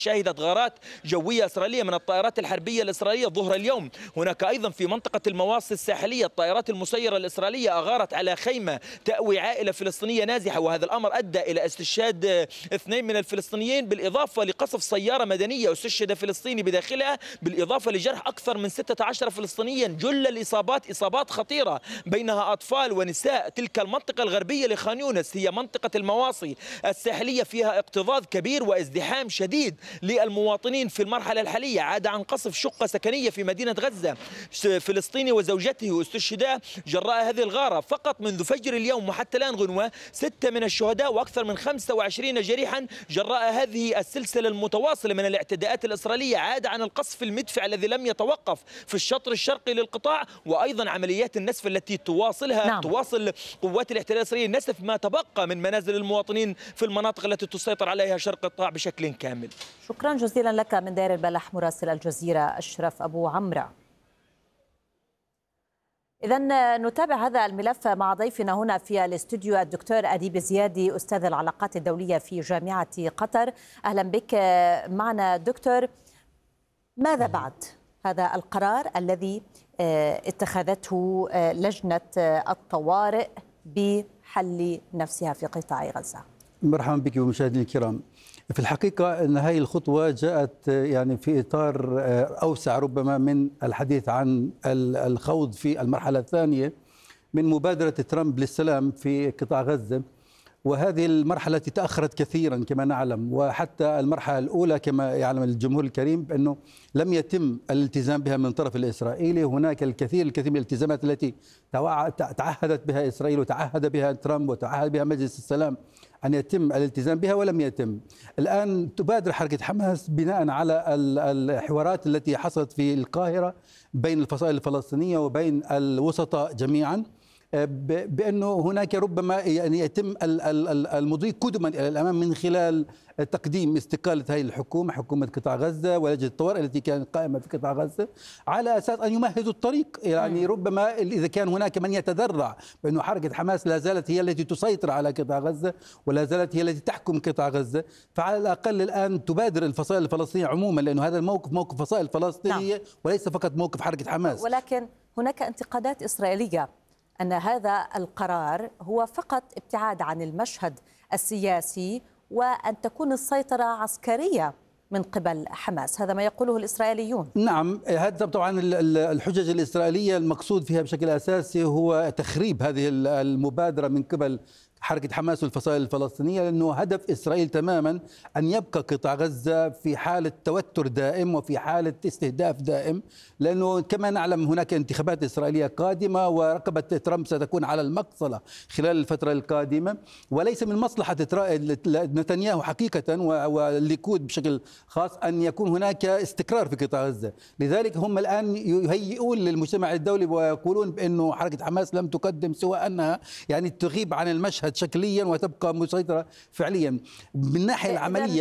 شهدت غارات جوية إسرائيلية من الطائرات الحربية الإسرائيلية ظهر اليوم. هناك أيضا في منطقة المواصي الساحلية الطائرات المسيرة الإسرائيلية أغارت على خيمة تأوي عائلة فلسطينية نازحة، وهذا الأمر أدى إلى استشهاد 2 من الفلسطينيين، بالإضافة لقصف سيارة مدنية استشهد فلسطيني بداخلها، بالإضافة لجرح أكثر من 16 فلسطينيا. جل الإصابات إصابات خطيرة، بينها أطفال ونساء. تلك المنطقة الغربية لخان يونس هي منطقة المواصي الساحلية، فيها اكتظاظ كبير وازدحام شديد للمواطنين في المرحلة الحالية. عاد عن قصف شقة سكنية في مدينة غزة، فلسطيني وزوجته استشهدا جراء هذه الغارة. فقط منذ فجر اليوم وحتى الآن غنوة 6 من الشهداء وأكثر من 25 جريحا جراء هذه السلسلة المتواصلة من الاعتداءات الإسرائيلية. عاد عن القصف المدفع الذي لم يتوقف في الشطر الشرقي للقطاع، وأيضا عمليات النسف التي تواصل قوات الاحتلال الإسرائيلي نسف ما تبقى من منازل المواطنين في المناطق التي تسيطر عليها شرق القطاع بشكل كامل. شكرا جزيلا لك من دير البلح مراسل الجزيرة أشرف أبو عمرو. إذن نتابع هذا الملف مع ضيفنا هنا في الاستوديو الدكتور أديب زيادي أستاذ العلاقات الدولية في جامعة قطر. أهلا بك معنا دكتور. ماذا بعد هذا القرار الذي اتخذته لجنة الطوارئ بحل نفسها في قطاع غزة؟ مرحبا بك ومشاهدينا الكرام. في الحقيقة أن هذه الخطوة جاءت يعني في إطار أوسع ربما من الحديث عن الخوض في المرحلة الثانية من مبادرة ترامب للسلام في قطاع غزة، وهذه المرحلة التي تأخرت كثيرا كما نعلم، وحتى المرحلة الأولى كما يعلم الجمهور الكريم بأنه لم يتم الالتزام بها من الطرف الإسرائيلي. هناك الكثير من الالتزامات التي تعهدت بها إسرائيل وتعهد بها ترامب وتعهد بها مجلس السلام أن يتم الالتزام بها ولم يتم. الآن تبادر حركة حماس بناء على الحوارات التي حصلت في القاهرة بين الفصائل الفلسطينية وبين الوسطاء جميعا، بأنه هناك ربما يعني يتم المضي قدما إلى الأمام من خلال تقديم استقالة هذه الحكومة، حكومة قطاع غزة ولجنة الطوارئ التي كانت قائمة في قطاع غزة، على أساس أن يمهدوا الطريق. يعني ربما إذا كان هناك من يتذرع بأنه حركة حماس لا زالت هي التي تسيطر على قطاع غزة ولا زالت هي التي تحكم قطاع غزة، فعلى الأقل الآن تبادر الفصائل الفلسطينية عموما، لأنه هذا الموقف موقف فصائل فلسطينية وليس فقط موقف حركة حماس. ولكن هناك انتقادات إسرائيلية أن هذا القرار هو فقط ابتعاد عن المشهد السياسي وأن تكون السيطرة عسكرية من قبل حماس، هذا ما يقوله الإسرائيليون. نعم، هذا طبعا الحجج الإسرائيلية المقصود فيها بشكل أساسي هو تخريب هذه المبادرة من قبل حركة حماس والفصائل الفلسطينية، لأنه هدف إسرائيل تماما أن يبقى قطاع غزة في حالة توتر دائم وفي حالة استهداف دائم، لأنه كما نعلم هناك انتخابات إسرائيلية قادمة ورقبة ترامب ستكون على المقصلة خلال الفترة القادمة، وليس من مصلحة نتنياهو حقيقة والليكود بشكل خاص أن يكون هناك استقرار في قطاع غزة. لذلك هم الآن يهيئون للمجتمع الدولي ويقولون بأنه حركة حماس لم تقدم سوى أنها يعني تغيب عن المشهد شكليا وتبقى مسيطرة فعليا. من الناحية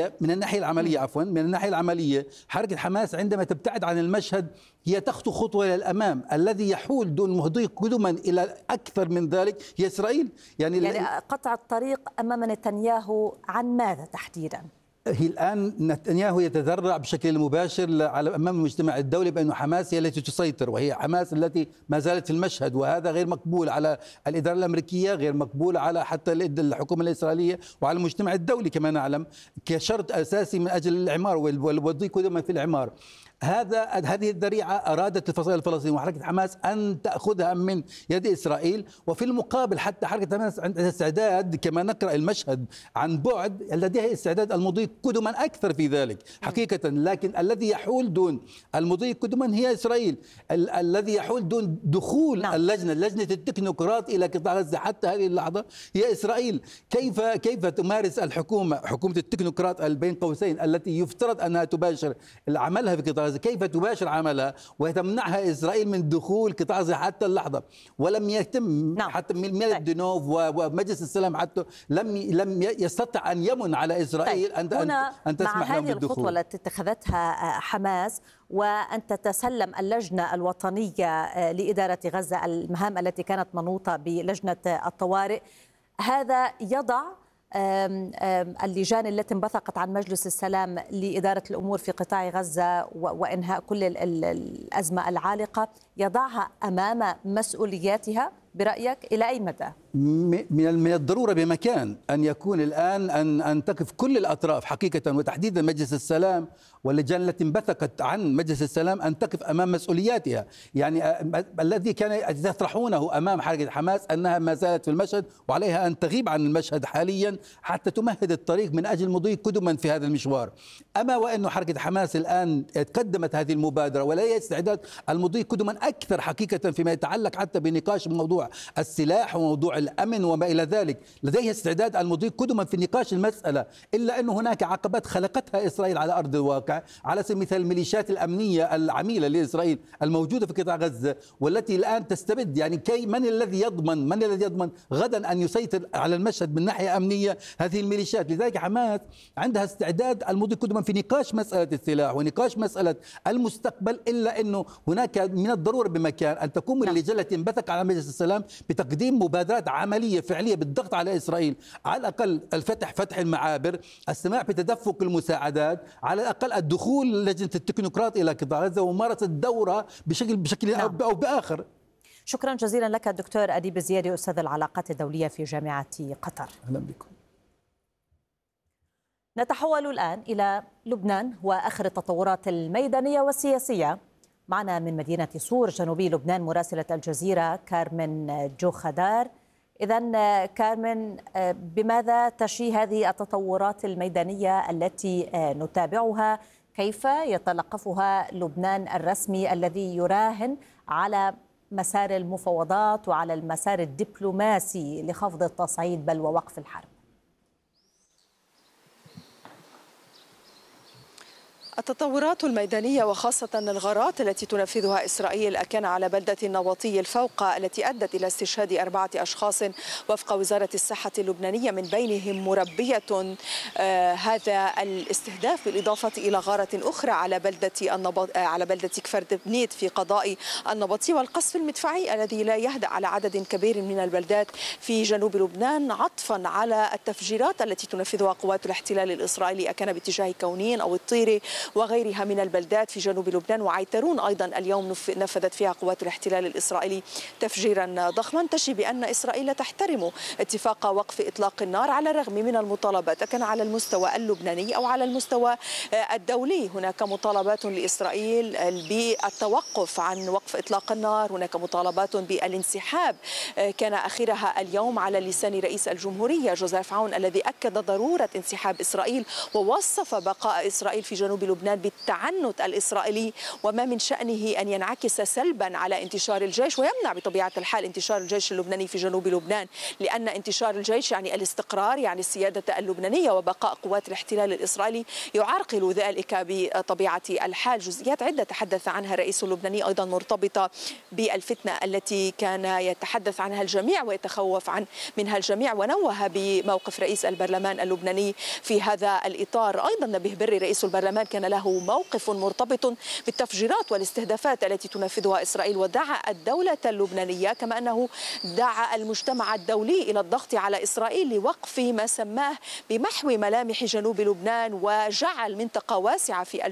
العملية حركة حماس عندما تبتعد عن المشهد هي تخطو خطوة إلى الأمام. الذي يحول دون مضي قدما إلى أكثر من ذلك هي إسرائيل. يعني قطع الطريق أمام نتنياهو عن ماذا تحديدا؟ هي الآن نتنياهو يتذرع بشكل مباشر أمام المجتمع الدولي بأن حماس هي التي تسيطر، وهي حماس التي ما زالت في المشهد، وهذا غير مقبول على الإدارة الأمريكية، غير مقبول على حتى الحكومة الإسرائيلية وعلى المجتمع الدولي كما نعلم كشرط أساسي من أجل الإعمار والوضي قدما في الإعمار. هذه الذريعة أرادت الفصائل الفلسطينية وحركة حماس أن تأخذها من يد إسرائيل، وفي المقابل حتى حركة حماس عندها استعداد كما نقرأ المشهد عن بعد لديها استعداد المضي قدما أكثر في ذلك حقيقة. لكن الذي يحول دون المضي قدما هي إسرائيل، الذي يحول دون دخول لجنة التكنوقراط إلى قطاع غزة حتى هذه اللحظة هي إسرائيل. كيف تمارس حكومة التكنوقراط بين قوسين التي يفترض أنها تباشر عملها في قطاع غزة، كيف تباشر عملها وتمنعها إسرائيل من دخول قطاع غزة حتى اللحظة؟ ولم يتم حتى ميلاد دينوف ومجلس السلام حتى لم يستطع أن يمن على إسرائيل أن تسمح لهم بالدخول. مع هذه الخطوة التي اتخذتها حماس وأن تتسلم اللجنة الوطنية لإدارة غزة المهام التي كانت منوطة بلجنة الطوارئ، هذا يضع اللجان التي انبثقت عن مجلس السلام لإدارة الأمور في قطاع غزة وإنهاء كل الأزمة العالقة يضعها أمام مسؤولياتها برأيك إلى أي مدى؟ من الضرورة بمكان أن يكون الآن أن تقف كل الأطراف حقيقة، وتحديدا مجلس السلام واللجان التي انبثقت عن مجلس السلام أن تقف أمام مسؤولياتها. يعني الذي كان يطرحونه أمام حركة حماس أنها ما زالت في المشهد وعليها أن تغيب عن المشهد حاليا حتى تمهد الطريق من أجل مضي قدما في هذا المشوار. أما وأن حركة حماس الآن قدمت هذه المبادرة ولا استعداد المضي قدما أكثر حقيقة فيما يتعلق حتى بنقاش موضوع السلاح وموضوع الأمن وما إلى ذلك، لديها استعداد المضي قدما في نقاش المسألة، إلا أن هناك عقبات خلقتها إسرائيل على أرض الواقع، على سبيل المثال الميليشيات الأمنية العميلة لإسرائيل الموجودة في قطاع غزة والتي الآن تستبد. يعني من الذي يضمن غدا أن يسيطر على المشهد من ناحية أمنية؟ هذه الميليشيات. لذلك حماس عندها استعداد المضي قدما في نقاش مسألة السلاح ونقاش مسألة المستقبل، إلا أنه هناك من الضرورة بمكان أن تقوم اللجنة التي انبثق على مجلس السلام بتقديم مبادرات عملية فعلية بالضغط على إسرائيل، على الأقل فتح المعابر، السماح بتدفق المساعدات، على الأقل الدخول لجنة التكنوقراط إلى قطاع غزة وممارسة دورها بشكل أو بآخر. شكرا جزيلا لك الدكتور أديب الزيادي أستاذ العلاقات الدولية في جامعة قطر. أهلا بكم. نتحول الآن إلى لبنان وآخر التطورات الميدانية والسياسية. معنا من مدينة صور جنوبي لبنان مراسلة الجزيرة كارمن جوخدار. إذن كارمن، بماذا تشي هذه التطورات الميدانية التي نتابعها؟ كيف يتلقفها لبنان الرسمي الذي يراهن على مسار المفاوضات وعلى المسار الدبلوماسي لخفض التصعيد بل ووقف الحرب؟ التطورات الميدانية وخاصة الغارات التي تنفذها إسرائيل كان على بلدة النواطي الفوقة التي أدت إلى استشهاد 4 أشخاص وفق وزارة الصحة اللبنانية، من بينهم مربية. هذا الاستهداف بالإضافة إلى غارة أخرى على بلدة كفر دبنيت في قضاء النبطي، والقصف المدفعي الذي لا يهدأ على عدد كبير من البلدات في جنوب لبنان، عطفا على التفجيرات التي تنفذها قوات الاحتلال الإسرائيلي أكان باتجاه كونين أو الطيري وغيرها من البلدات في جنوب لبنان. وعيترون أيضا اليوم نفذت فيها قوات الاحتلال الإسرائيلي تفجيرا ضخما تشي بأن إسرائيل تحترم اتفاق وقف إطلاق النار على الرغم من المطالبات، كان على المستوى اللبناني أو على المستوى الدولي. هناك مطالبات لإسرائيل بالتوقف عن وقف إطلاق النار، هناك مطالبات بالانسحاب كان آخرها اليوم على لسان رئيس الجمهورية جوزيف عون الذي أكد ضرورة انسحاب إسرائيل ووصف بقاء إسرائيل في جنوب لبنان بالتعنت الإسرائيلي وما من شأنه أن ينعكس سلبا على انتشار الجيش ويمنع بطبيعة الحال انتشار الجيش اللبناني في جنوب لبنان، لأن انتشار الجيش يعني الاستقرار، يعني السيادة اللبنانية، وبقاء قوات الاحتلال الإسرائيلي يعرقل ذلك بطبيعة الحال. جزئيات عدة تحدث عنها الرئيس اللبناني أيضا مرتبطة بالفتنة التي كان يتحدث عنها الجميع ويتخوف منها الجميع، ونوه بموقف رئيس البرلمان اللبناني في هذا الإطار. أيضا نبيه بري رئيس البرلمان كان له موقف مرتبط بالتفجيرات والاستهدافات التي تنفذها إسرائيل، ودعا الدولة اللبنانية كما أنه دعا المجتمع الدولي إلى الضغط على إسرائيل لوقف ما سماه بمحو ملامح جنوب لبنان، وجعل منطقة واسعة في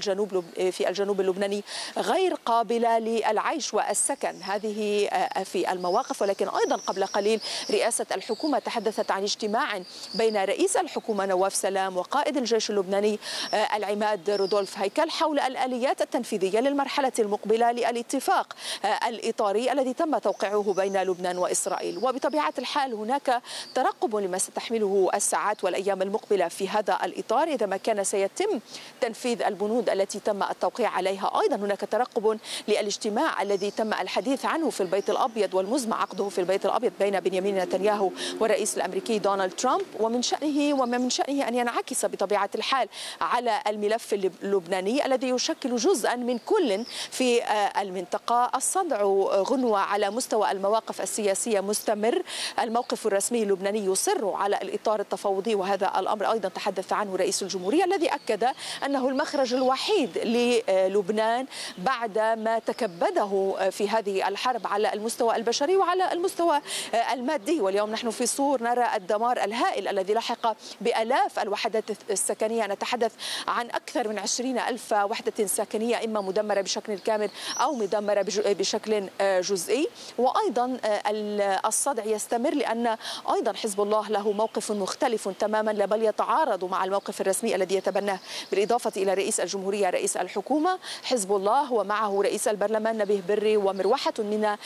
الجنوب اللبناني غير قابلة للعيش والسكن. هذه في المواقف. ولكن أيضا قبل قليل رئاسة الحكومة تحدثت عن اجتماع بين رئيس الحكومة نواف سلام وقائد الجيش اللبناني العماد رودولف هيكل حول الآليات التنفيذية للمرحلة المقبلة للاتفاق الإطاري الذي تم توقيعه بين لبنان وإسرائيل. وبطبيعة الحال هناك ترقب لما ستحمله الساعات والأيام المقبلة في هذا الإطار إذا ما كان سيتم تنفيذ البنود التي تم التوقيع عليها. أيضا هناك ترقب للاجتماع الذي تم الحديث عنه في البيت الأبيض والمزمع عقده في البيت الأبيض بين بنيامين نتنياهو والرئيس الأمريكي دونالد ترامب، وما من شأنه أن ينعكس بطبيعة الحال على الملف اللبناني الذي يشكل جزءا من كل في المنطقة. الصدع غنوة على مستوى المواقف السياسية مستمر. الموقف الرسمي اللبناني يصر على الإطار التفاوضي، وهذا الأمر أيضا تحدث عنه رئيس الجمهورية الذي أكد أنه المخرج الوحيد للبنان بعد ما تكبده في هذه الحرب على المستوى البشري وعلى المستوى المادي. واليوم نحن في صور نرى الدمار الهائل الذي لحق بآلاف الوحدات السكنية. نتحدث عن أكثر من 20,000 وحدة سكنية إما مدمرة بشكل كامل أو مدمرة بشكل جزئي. وأيضا الصدع يستمر لأن أيضا حزب الله له موقف مختلف تماما، بل يتعارض مع الموقف الرسمي الذي يتبناه بالإضافة إلى رئيس الجمهورية رئيس الحكومة. حزب الله ومعه رئيس البرلمان نبيه بري ومروحة من